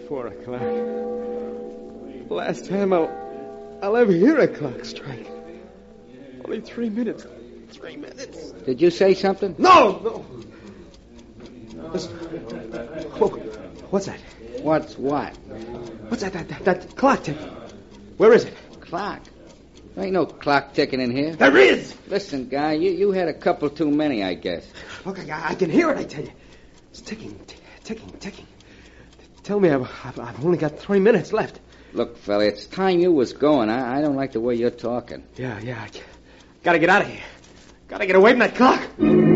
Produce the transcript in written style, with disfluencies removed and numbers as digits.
4 o'clock. Last time I'll ever hear a clock strike. Only 3 minutes. 3 minutes. Did you say something? No! Listen. Oh, what's that? What's what? What's that clock ticking? Where is it? Clock? There ain't no clock ticking in here. There is! Listen, guy, you had a couple too many, I guess. Look, I can hear it, I tell you. It's ticking. Tell me I've only got 3 minutes left. Look, fella, it's time you was going. I don't like the way you're talking. Yeah. Gotta get out of here. Gotta get away from that clock.